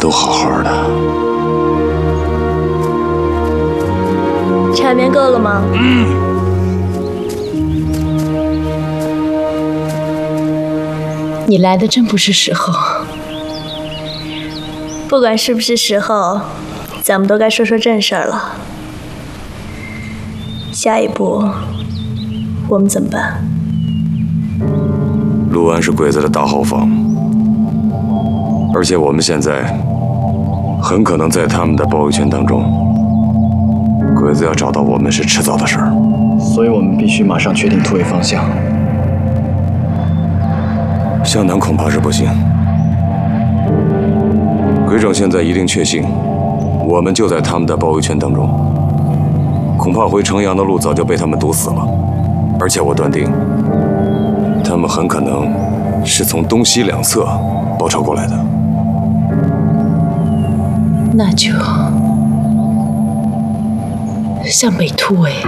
都好好的。 缠绵够了吗？ 你来的真不是时候。 不管是不是时候，咱们都该说说正事儿了。下一步，我们怎么办？ 陆安是鬼子的大后方，而且我们现在很可能在他们的包围圈当中。鬼子要找到我们是迟早的事儿， 所以我们必须马上确定突围方向。 向南恐怕是不行。鬼长现在一定确信，我们就在他们的包围圈当中，恐怕回城阳的路早就被他们堵死了。而且我断定，他们很可能是从东西两侧包抄过来的。 那就向北突围。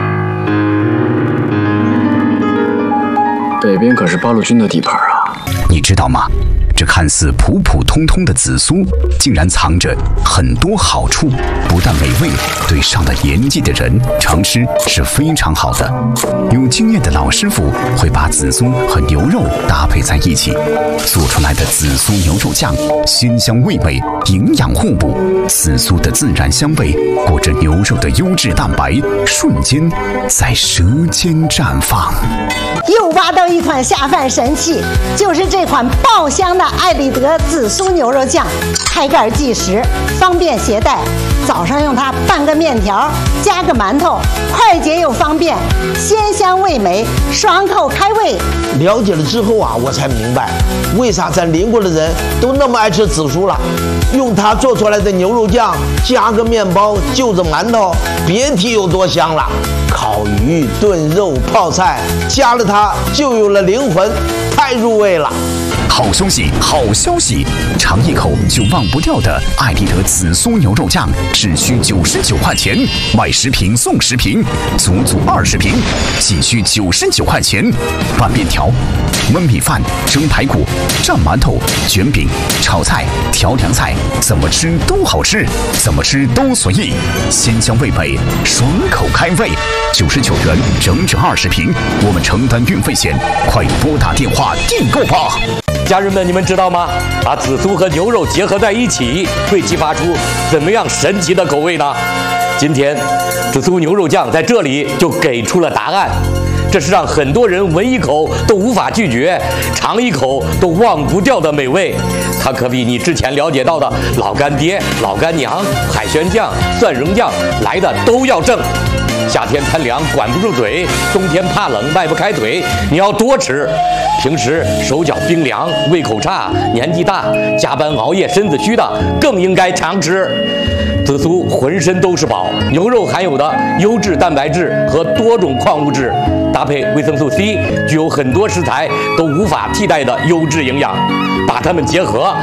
北边可是八路军的地盘啊！ 你知道吗？这看似普普通通的紫苏，竟然藏着很多好处。不但美味，对上了年纪的人常吃是非常好的。有经验的老师傅会把紫苏和牛肉搭配在一起，做出来的紫苏牛肉酱鲜香味美，营养互补。紫苏的自然香味裹着牛肉的优质蛋白，瞬间在舌尖绽放。 又挖到一款下饭神器，就是这款爆香的爱丽德紫苏牛肉酱，开盖即食，方便携带。早上用它拌个面条，加个馒头，快捷又方便，鲜香味美，爽口开胃。 了解了之后啊，我才明白为啥咱邻国的人都那么爱吃紫苏了。用它做出来的牛肉酱，加个面包，就着馒头，别提有多香了。烤鱼、炖肉、泡菜，加了它就有了灵魂，太入味了。 好消息，好消息！尝一口就忘不掉的爱丽德紫苏牛肉酱，只需99块钱，买10瓶送10瓶，足20瓶，仅需99块钱。拌面条、焖米饭、蒸排骨、蘸馒头、卷饼、炒菜、调凉菜，怎么吃都好吃，怎么吃都随意，鲜香味美，爽口开胃。99元整整20瓶，我们承担运费险，快拨打电话订购吧！ 家人们，你们知道吗？把紫苏和牛肉结合在一起，会激发出怎么样神奇的口味呢？今天，紫苏牛肉酱在这里就给出了答案。这是让很多人闻一口都无法拒绝，尝一口都忘不掉的美味。它可比你之前了解到的老干爹、老干娘、海鲜酱、蒜蓉酱来的都要正。夏天贪凉管不住嘴，冬天怕冷迈不开腿，你要多吃。平时手脚冰凉、胃口差、年纪大、加班熬夜身子虚的，更应该常吃。紫苏浑身都是宝，牛肉含有的优质蛋白质和多种矿物质，搭配维生素 C， 具有很多食材都无法替代的优质营养，把它们结合，